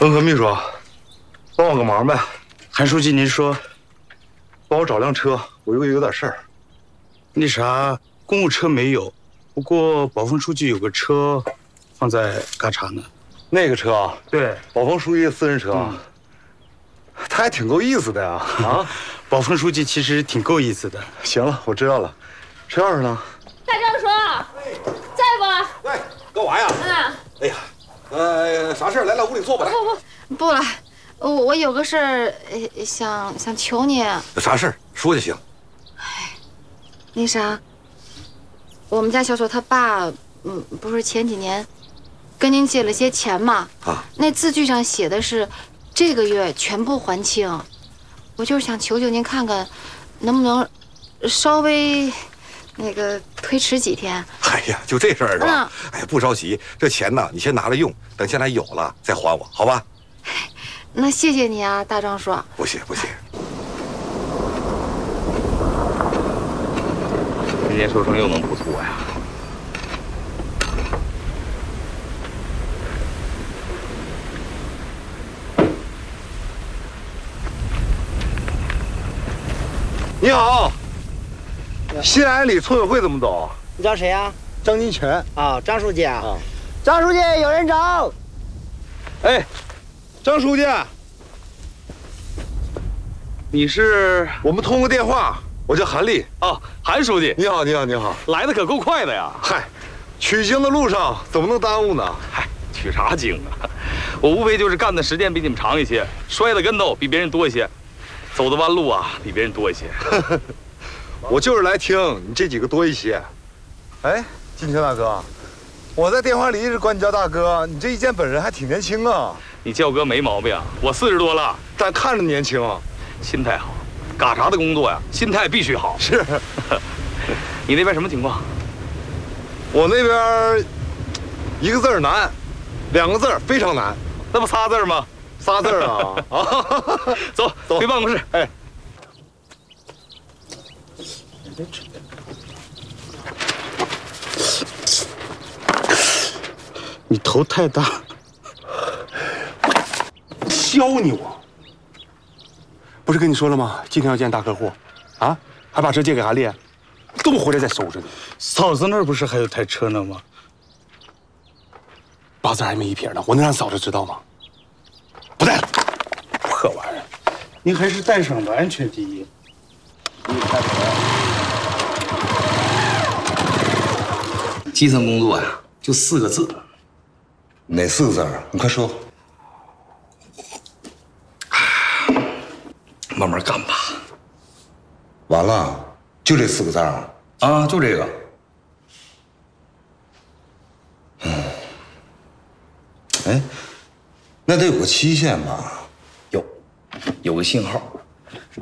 文科秘书，帮我个忙呗。 韩书记，您说， 帮我找辆车，我有点事儿。 那啥，公务车没有，不过宝丰书记有个车，放在嘎查呢。 那个车啊？ 对， 宝丰书记私人车，他还挺够意思的呀。啊， 宝丰书记其实挺够意思的。 行了，我知道了。车钥匙呢？ 大张叔，在不？ 喂，干嘛呀？哎呀，啥事儿？来屋里坐吧。来。 不了，我有个事儿，想求你。 啥事儿？说就行。 那啥，我们家小丑他爸，不是前几年跟您借了些钱嘛？啊，那字据上写的是这个月全部还清。我就是想求求您看看，能不能稍微那个推迟几天。 哎呀，就这事儿是吧？哎呀，不着急，这钱呢，你先拿着用，等将来有了再还我，好吧？ 那谢谢你啊，大壮叔。 不谢不谢。 今天收成又能不错呀？ 你好，新安里村委会怎么走？ 你找谁呀？ 张金泉啊，张书记啊。张书记，有人找。 哎，张书记， 你是？ 我们通过电话，我叫韩立。 哦，韩书记， 你好，你好，你好， 来的可够快的呀！ 嗨，取经的路上怎么能耽误呢？ 嗨，取啥经啊？我无非就是干的时间比你们长一些，摔的跟头比别人多一些，走的弯路啊比别人多一些。 我就是来听你这几个多一些。哎，金泉大哥，我在电话里一直管你叫大哥，你这一见本人还挺年轻啊。 你叫哥没毛病，我40多了， 但看着年轻， 心态好。嘎查的工作呀，心态必须好。 是。 你那边什么情况？ 我那边一个字儿难，2个字儿非常难。 那不仨字吗 ？3字啊！啊， 走，回办公室。 哎。 你头太大， 削你我！不是跟你说了吗？今天要见大客户，啊，还把车借给韩烈，等我回来再收拾你。 嫂子那儿不是还有台车呢吗 8字还没一撇呢，我能让嫂子知道吗？不带了，破玩意儿！ 您还是带上吧，安全第一。 基层工作呀，就4个字。 哪4个字啊？你快说。 慢慢干吧。 完了，就这4个字啊？ 啊，就这个。 哎，那得有个期限吧？ 有个信号。